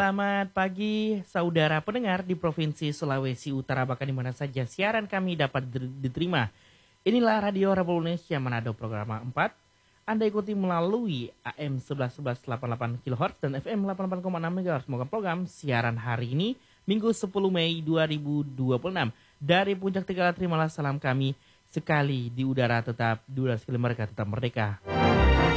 Selamat pagi saudara pendengar di Provinsi Sulawesi Utara, bahkan di mana saja siaran kami dapat diterima. Inilah Radio Republik Indonesia Manado Programa 4. Anda ikuti melalui AM 111188 kHz dan FM 88,6 MHz. Semoga program siaran hari ini Minggu 10 Mei 2026. Dari Puncak Tegala terimalah salam kami sekali di udara tetap, di udara sekali mereka tetap merdeka.